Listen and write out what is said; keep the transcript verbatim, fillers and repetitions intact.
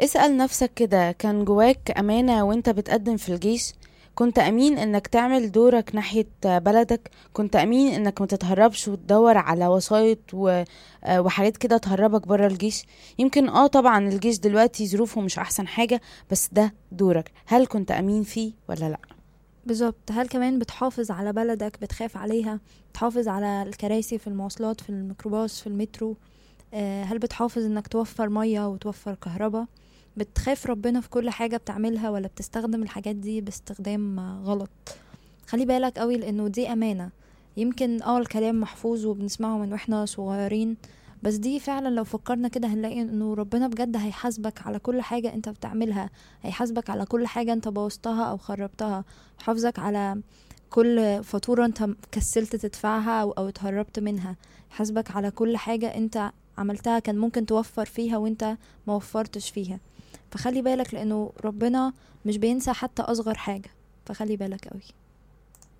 اسأل نفسك كده، كان جواك أمانة وانت بتقدم في الجيش؟ كنت أمين انك تعمل دورك ناحية بلدك؟ كنت أمين انك ما تتهربش وتدور على وسايط و... آه، وحاجات كده تهربك برا الجيش؟ يمكن اه طبعا الجيش دلوقتي ظروفه مش أحسن حاجة، بس ده دورك. هل كنت أمين فيه ولا لأ؟ بالظبط. هل كمان بتحافظ على بلدك، بتخاف عليها، بتحافظ على الكراسي في المواصلات، في الميكروباص، في المترو؟ آه، هل بتحافظ انك توفر مية وتوفر كهرباء؟ بتخاف ربنا في كل حاجة بتعملها، ولا بتستخدم الحاجات دي باستخدام آه، غلط؟ خلي بالك قوي، لانه دي امانة. يمكن اه الكلام محفوظ وبنسمعه من واحنا صغيرين، بس دي فعلا لو فكرنا كده هنلاقي انه ربنا بجد هيحاسبك على كل حاجة انت بتعملها. هيحاسبك على كل حاجة انت بوظتها او خربتها. يحافظك على كل فاتورة انت كسلت تدفعها او, أو اتهربت منها. يحاسبك على كل حاجة انت عملتها كان ممكن توفر فيها وانت ما وفرتش فيها. فخلي بالك، لانه ربنا مش بينسى حتى اصغر حاجة. فخلي بالك قوي.